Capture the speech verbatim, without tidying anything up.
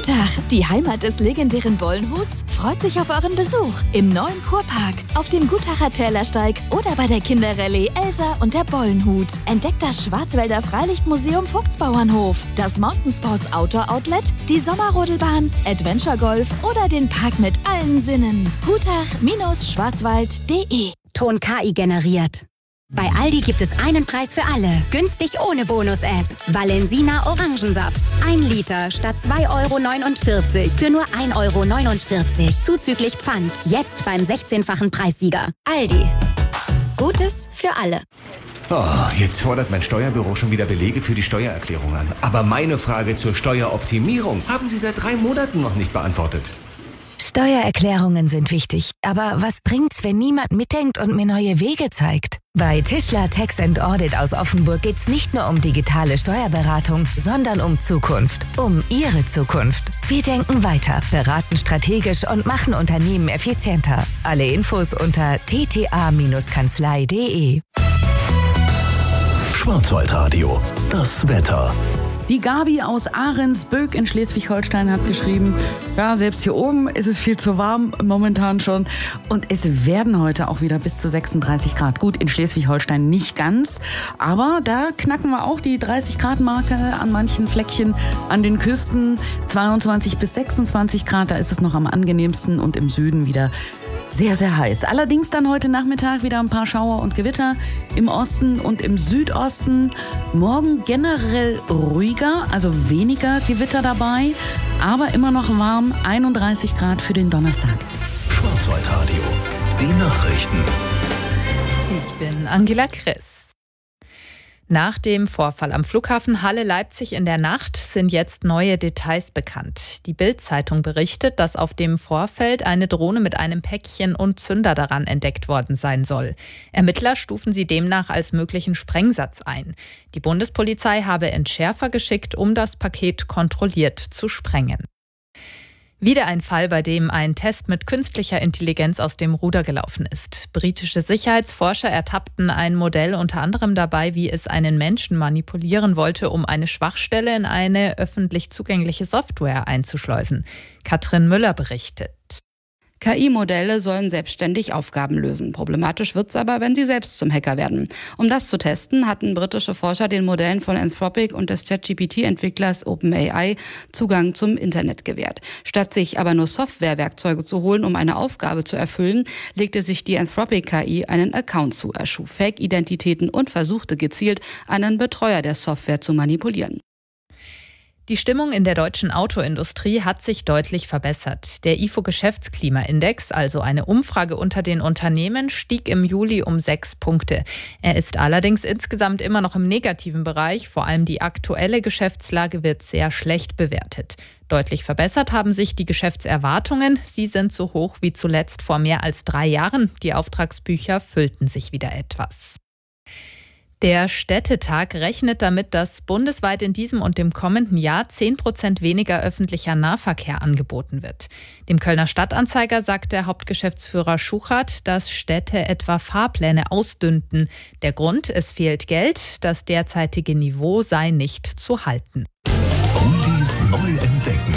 Gutach, die Heimat des legendären Bollenhuts, freut sich auf euren Besuch im neuen Kurpark, auf dem Gutacher Tälersteig oder bei der Kinderrallye Elsa und der Bollenhut. Entdeckt das Schwarzwälder Freilichtmuseum Vogtsbauernhof, das Mountainsports Outdoor Outlet, die Sommerrodelbahn, Adventure Golf oder den Park mit allen Sinnen. Gutach Schwarzwald punkt de. Ton K I generiert. Bei Aldi gibt es einen Preis für alle. Günstig ohne Bonus-App. Valensina Orangensaft. Ein Liter statt zwei Euro neunundvierzig für nur ein Euro neunundvierzig. Zuzüglich Pfand. Jetzt beim sechzehnfachen Preissieger. Aldi. Gutes für alle. Oh, jetzt fordert mein Steuerbüro schon wieder Belege für die Steuererklärung an. Aber meine Frage zur Steueroptimierung haben Sie seit drei Monaten noch nicht beantwortet. Steuererklärungen sind wichtig, aber was bringt's, wenn niemand mitdenkt und mir neue Wege zeigt? Bei Tischler Tax and Audit aus Offenburg geht's nicht nur um digitale Steuerberatung, sondern um Zukunft, um Ihre Zukunft. Wir denken weiter, beraten strategisch und machen Unternehmen effizienter. Alle Infos unter t t a Kanzlei punkt de. Schwarzwaldradio, das Wetter. Die Gabi aus Ahrensböck in Schleswig-Holstein hat geschrieben, ja, selbst hier oben ist es viel zu warm momentan schon und es werden heute auch wieder bis zu sechsunddreißig Grad. Gut, in Schleswig-Holstein nicht ganz, aber da knacken wir auch die dreißig Grad Marke an manchen Fleckchen an den Küsten. zweiundzwanzig bis sechsundzwanzig Grad, da ist es noch am angenehmsten und im Süden wieder sehr, sehr heiß. Allerdings dann heute Nachmittag wieder ein paar Schauer und Gewitter im Osten und im Südosten. Morgen generell ruhiger, also weniger Gewitter dabei, aber immer noch warm, einunddreißig Grad für den Donnerstag. Schwarzwaldradio, die Nachrichten. Ich bin Angela Kriss. Nach dem Vorfall am Flughafen Halle-Leipzig in der Nacht sind jetzt neue Details bekannt. Die Bild-Zeitung berichtet, dass auf dem Vorfeld eine Drohne mit einem Päckchen und Zünder daran entdeckt worden sein soll. Ermittler stufen sie demnach als möglichen Sprengsatz ein. Die Bundespolizei habe Entschärfer geschickt, um das Paket kontrolliert zu sprengen. Wieder ein Fall, bei dem ein Test mit künstlicher Intelligenz aus dem Ruder gelaufen ist. Britische Sicherheitsforscher ertappten ein Modell unter anderem dabei, wie es einen Menschen manipulieren wollte, um eine Schwachstelle in eine öffentlich zugängliche Software einzuschleusen. Katrin Müller berichtet. K I-Modelle sollen selbstständig Aufgaben lösen. Problematisch wird's aber, wenn sie selbst zum Hacker werden. Um das zu testen, hatten britische Forscher den Modellen von Anthropic und des ChatGPT-Entwicklers OpenAI Zugang zum Internet gewährt. Statt sich aber nur Softwarewerkzeuge zu holen, um eine Aufgabe zu erfüllen, legte sich die Anthropic-K I einen Account zu, erschuf Fake-Identitäten und versuchte gezielt, einen Betreuer der Software zu manipulieren. Die Stimmung in der deutschen Autoindustrie hat sich deutlich verbessert. Der I F O-Geschäftsklimaindex, also eine Umfrage unter den Unternehmen, stieg im Juli um sechs Punkte. Er ist allerdings insgesamt immer noch im negativen Bereich. Vor allem die aktuelle Geschäftslage wird sehr schlecht bewertet. Deutlich verbessert haben sich die Geschäftserwartungen. Sie sind so hoch wie zuletzt vor mehr als drei Jahren. Die Auftragsbücher füllten sich wieder etwas. Der Städtetag rechnet damit, dass bundesweit in diesem und dem kommenden Jahr zehn Prozent weniger öffentlicher Nahverkehr angeboten wird. Dem Kölner Stadtanzeiger sagt der Hauptgeschäftsführer Schuchert, dass Städte etwa Fahrpläne ausdünnten. Der Grund, es fehlt Geld, das derzeitige Niveau sei nicht zu halten. Oldies neu entdeckt.